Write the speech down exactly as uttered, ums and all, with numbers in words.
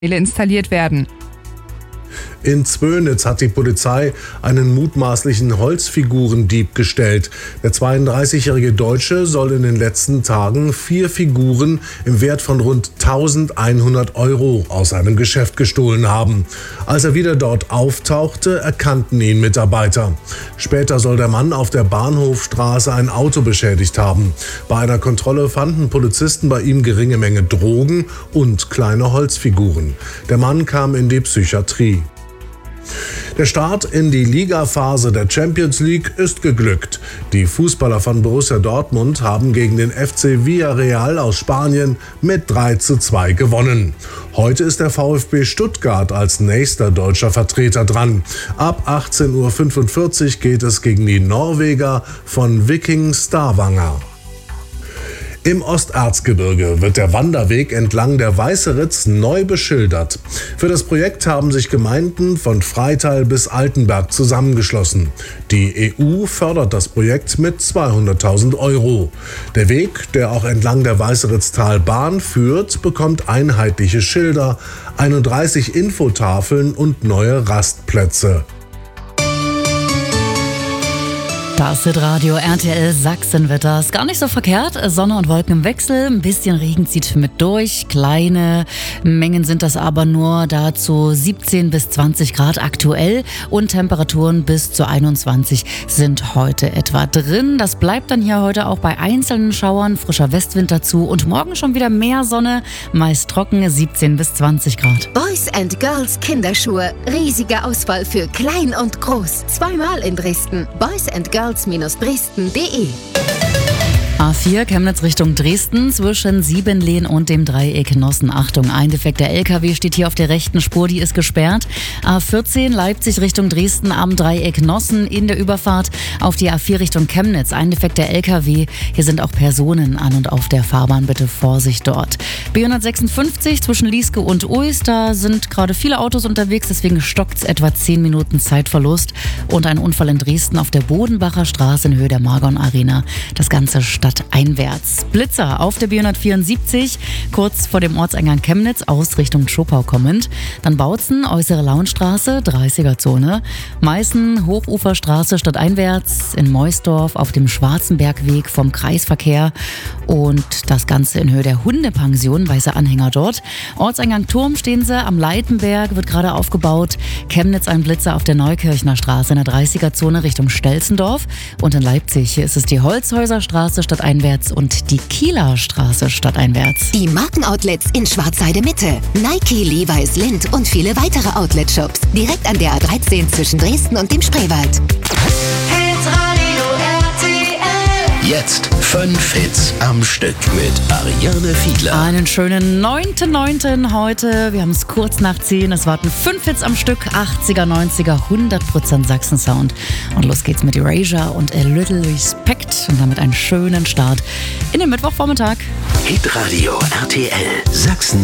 installiert werden. In Zwönitz hat die Polizei einen mutmaßlichen Holzfigurendieb gestellt. Der zweiunddreißigjährige Deutsche soll in den letzten Tagen vier Figuren im Wert von rund eintausendeinhundert Euro aus einem Geschäft gestohlen haben. Als er wieder dort auftauchte, erkannten ihn Mitarbeiter. Später soll der Mann auf der Bahnhofstraße ein Auto beschädigt haben. Bei einer Kontrolle fanden Polizisten bei ihm geringe Menge Drogen und kleine Holzfiguren. Der Mann kam in die Psychiatrie. Der Start in die Ligaphase der Champions League ist geglückt. Die Fußballer von Borussia Dortmund haben gegen den F C Villarreal aus Spanien mit drei zu zwei gewonnen. Heute ist der VfB Stuttgart als nächster deutscher Vertreter dran. Ab achtzehn Uhr fünfundvierzig geht es gegen die Norweger von Viking Stavanger. Im Osterzgebirge wird der Wanderweg entlang der Weißeritz neu beschildert. Für das Projekt haben sich Gemeinden von Freital bis Altenberg zusammengeschlossen. Die E U fördert das Projekt mit zweihunderttausend Euro. Der Weg, der auch entlang der Weißeritztalbahn führt, bekommt einheitliche Schilder, einunddreißig Infotafeln und neue Rastplätze. Das Hitradio R T L Sachsenwetter. Ist gar nicht so verkehrt. Sonne und Wolken im Wechsel. Ein bisschen Regen zieht mit durch. Kleine Mengen sind das aber nur. Dazu siebzehn bis zwanzig Grad aktuell. Und Temperaturen bis zu einundzwanzig sind heute etwa drin. Das bleibt dann hier heute auch bei einzelnen Schauern. Frischer Westwind dazu. Und morgen schon wieder mehr Sonne. Meist trocken, siebzehn bis zwanzig Grad. Boys and Girls Kinderschuhe. Riesige Auswahl für klein und groß. Zweimal in Dresden. Boys and Girls Dresden punkt de. A vier Chemnitz Richtung Dresden zwischen Siebenlehn und dem Dreieck Nossen. Achtung, ein defekter L K W steht hier auf der rechten Spur, die ist gesperrt. A vierzehn Leipzig Richtung Dresden am Dreieck Nossen in der Überfahrt auf die A vier Richtung Chemnitz. Ein defekter L K W, hier sind auch Personen an und auf der Fahrbahn, bitte Vorsicht dort. B hundertsechsundfünfzig zwischen Lieske und Uis, da sind gerade viele Autos unterwegs, deswegen stockt es etwa zehn Minuten Zeitverlust. Und ein Unfall in Dresden auf der Bodenbacher Straße in Höhe der Margon Arena. Das Ganze stadteinwärts. Blitzer auf der B hundertvierundsiebzig, kurz vor dem Ortseingang Chemnitz, aus Richtung Schopau kommend. Dann Bautzen, Äußere Launstraße, dreißiger-Zone. Meißen, Hochuferstraße stadteinwärts. In Meusdorf auf dem Schwarzenbergweg vom Kreisverkehr. Und das Ganze in Höhe der Hundepension, weiße Anhänger dort. Ortseingang Turm stehen sie, am Leitenberg wird gerade aufgebaut. Chemnitz ein Blitzer auf der Neukirchner Straße in der dreißiger-Zone Richtung Stelzendorf. Und in Leipzig ist es die Holzhäuserstraße stadteinwärts und die Kieler Straße stadteinwärts. Die Markenoutlets in Schwarzheide Mitte. Nike, Levi's, Lindt und viele weitere Outlet-Shops. Direkt an der A dreizehn zwischen Dresden und dem Spreewald. Jetzt fünf Hits am Stück mit Ariane Fiedler. Einen schönen neunten neunten heute. Wir haben es kurz nach zehn. Es warten fünf Hits am Stück. achtziger, neunziger, hundert Prozent Sachsen-Sound. Und los geht's mit Erasure und A Little Respect. Und damit einen schönen Start in den Mittwochvormittag. Hitradio R T L Sachsen.